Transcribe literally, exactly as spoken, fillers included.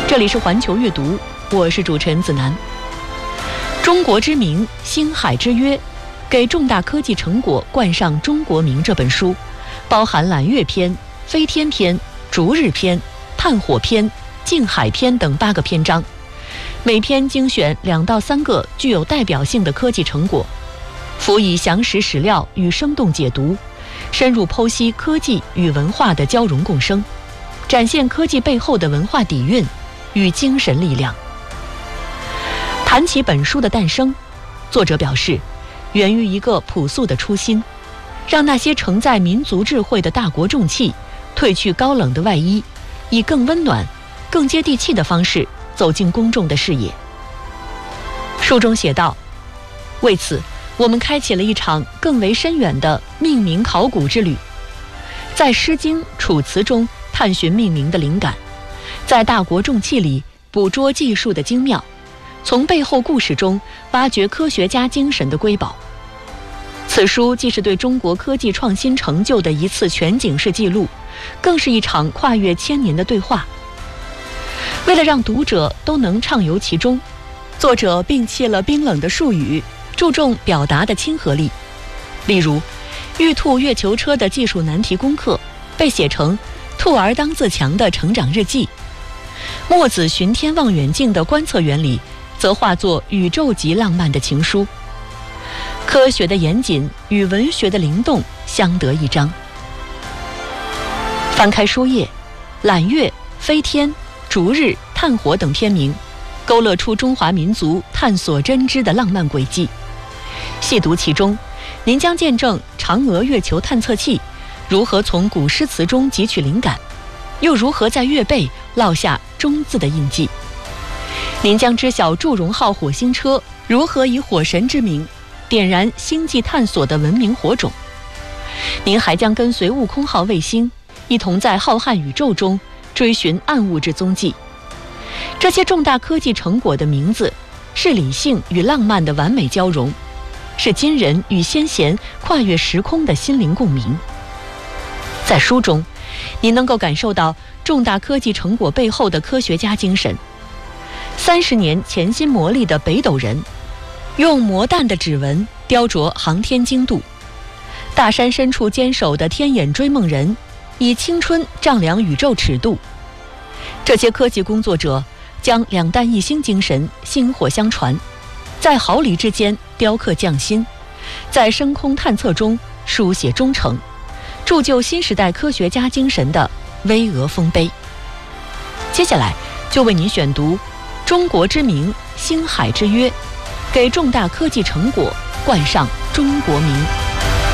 这里是环球阅读，我是主持人子楠。中国之名，星海之约，给重大科技成果冠上中国名这本书，包含揽月篇、飞天篇、逐日篇、探火篇、近海篇等八个篇章，每篇精选两到三个具有代表性的科技成果，辅以详实史料与生动解读，深入剖析科技与文化的交融共生，展现科技背后的文化底蕴与精神力量。谈起本书的诞生，作者表示，源于一个朴素的初心，让那些承载民族智慧的大国重器褪去高冷的外衣，以更温暖、更接地气的方式走进公众的视野。书中写道，为此我们开启了一场更为深远的命名考古之旅，在《诗经》《楚辞》中探寻命名的灵感，在大国重器里捕捉技术的精妙，从背后故事中挖掘科学家精神的瑰宝。此书既是对中国科技创新成就的一次全景式记录，更是一场跨越千年的对话。为了让读者都能畅游其中，作者摒弃了冰冷的术语，注重表达的亲和力。例如，玉兔月球车的技术难题功课被写成兔儿当自强的成长日记，墨子巡天望远镜的观测原理则化作宇宙级浪漫的情书。科学的严谨与文学的灵动相得益彰。翻开书页，揽月、飞天、逐日、探火等篇名勾勒出中华民族探索真知的浪漫轨迹。细读其中，您将见证嫦娥月球探测器如何从古诗词中汲取灵感，又如何在月背烙下中字的印记。您将知晓祝融号火星车如何以火神之名点燃星际探索的文明火种。您还将跟随悟空号卫星一同在浩瀚宇宙中追寻暗物质踪迹。这些重大科技成果的名字是理性与浪漫的完美交融，是今人与先贤跨越时空的心灵共鸣。在书中，您能够感受到重大科技成果背后的科学家精神。三十年潜心磨砺的北斗人，用磨淡的指纹雕琢航天精度；大山深处坚守的天眼追梦人，以青春丈量宇宙尺度。这些科技工作者将两弹一星精神薪火相传，在毫厘之间雕刻匠心，在深空探测中书写忠诚，铸就新时代科学家精神的巍峨丰碑。接下来就为您选读中国之名，星海之约，给重大科技成果冠上中国名。